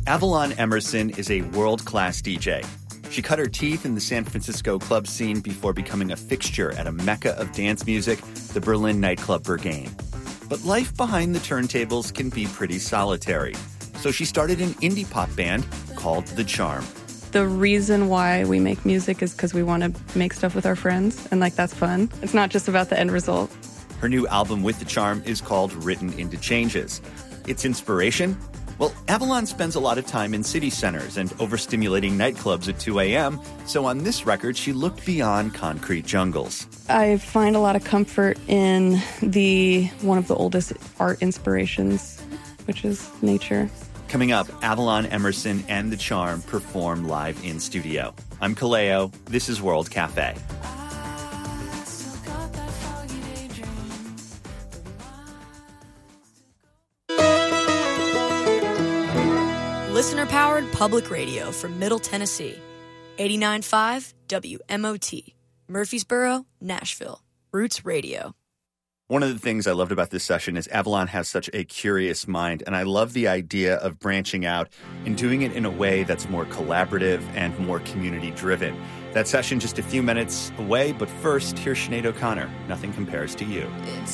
Avalon Emerson is a world-class DJ. She cut her teeth in the San Francisco club scene before becoming a fixture at a mecca of dance music, the Berlin nightclub Berghain. But life behind the turntables can be pretty solitary. So she started an indie pop band called The Charm. The reason why we make music is because we want to make stuff with our friends, and that's fun. It's not just about the end result. Her new album with The Charm is called Written into Changes. Its inspiration? Well, Avalon spends a lot of time in city centers and overstimulating nightclubs at 2 a.m., so on this record, she looked beyond concrete jungles. I find a lot of comfort in one of the oldest art inspirations, which is nature. Coming up, Avalon Emerson and The Charm perform live in studio. I'm Kaleo. This is World Cafe. Listener-powered public radio from Middle Tennessee. 89.5 WMOT. Murfreesboro, Nashville. Roots Radio. One of the things I loved about this session is Avalon has such a curious mind, and I love the idea of branching out and doing it in a way that's more collaborative and more community-driven. That session just a few minutes away, but first, here's Sinead O'Connor. Nothing Compares to You. It's